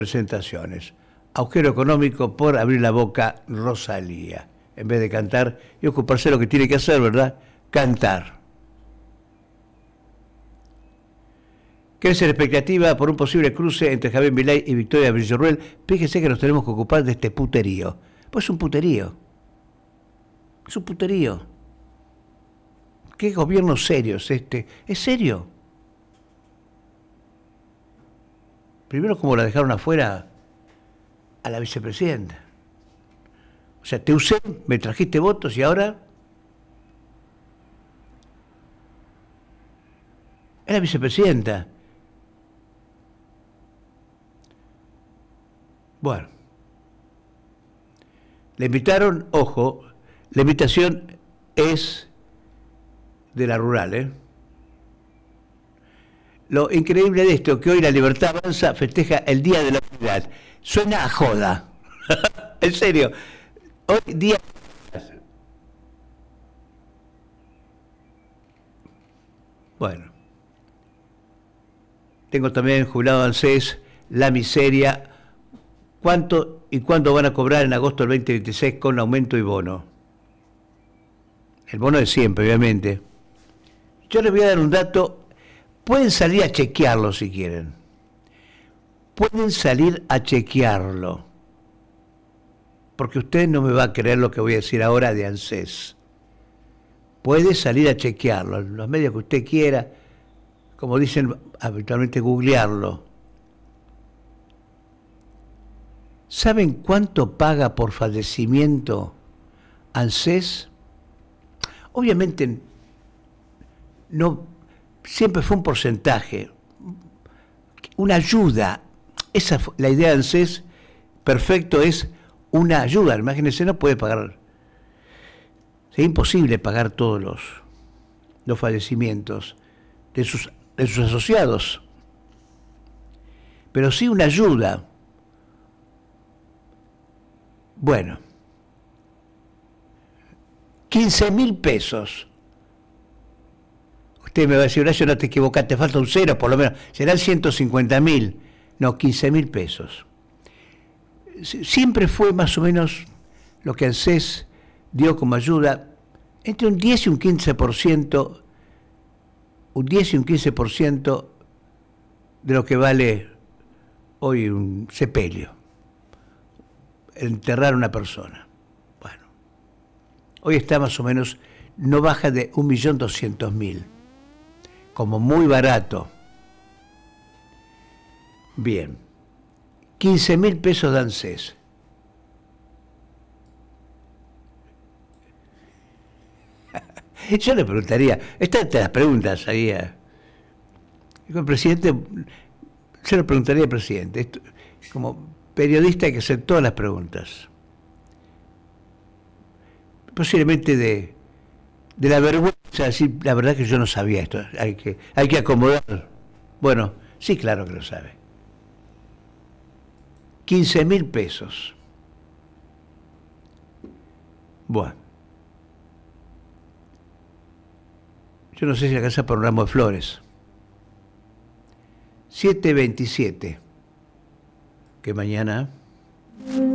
presentaciones. Agujero económico por abrir la boca Rosalía. En vez de cantar y ocuparse de lo que tiene que hacer, ¿verdad? Cantar. Crece la expectativa por un posible cruce entre Javier Milei y Victoria Villarruel. Fíjese que nos tenemos que ocupar de este puterío. Pues es un puterío. Es un puterío. ¿Qué gobierno serio es este? ¿Es serio? Primero, como la dejaron afuera a la vicepresidenta. O sea, te usé, me trajiste votos y ahora es la vicepresidenta. Bueno, le invitaron, ojo, la invitación es de la rural, ¿eh? Lo increíble de esto, que hoy la Libertad Avanza festeja el Día de la Unidad. Suena a joda. En serio. Hoy día... Bueno. Tengo también jubilado ANSES, la miseria. ¿Cuánto y cuándo van a cobrar en agosto del 2026 con aumento y bono? El bono de siempre, obviamente. Yo les voy a dar un dato. Pueden salir a chequearlo si quieren. Pueden salir a chequearlo. Porque usted no me va a creer lo que voy a decir ahora de ANSES. Puede salir a chequearlo. En los medios que usted quiera, como dicen habitualmente, googlearlo. ¿Saben cuánto paga por fallecimiento ANSES? Obviamente no, siempre fue un porcentaje, una ayuda. Esa fue la idea de ANSES, perfecto, es una ayuda. Imagínense, no puede pagar, es imposible pagar todos los fallecimientos de sus asociados, pero sí una ayuda. Bueno, 15.000 pesos. Usted me va a decir, Horacio, no te equivocaste, te falta un cero, por lo menos. Serán 150.000. No, 15.000 pesos. Siempre fue más o menos lo que ANSES dio como ayuda, entre un 10 y un 15%, un 10 y un 15% de lo que vale hoy un sepelio, enterrar a una persona. Bueno, hoy está más o menos, no baja de 1.200.000, como muy barato. Bien, 15.000 pesos de ANSES. Yo le preguntaría, están las preguntas ahí. El presidente, se lo preguntaría al presidente. Esto, como periodista hay que hacer todas las preguntas. Posiblemente de la vergüenza, decir, la verdad que yo no sabía esto, hay que acomodar. Bueno, sí, claro que lo sabe. 15.000 pesos. Bueno. Yo no sé si alcanza por un ramo de flores. 7:27. Que mañana...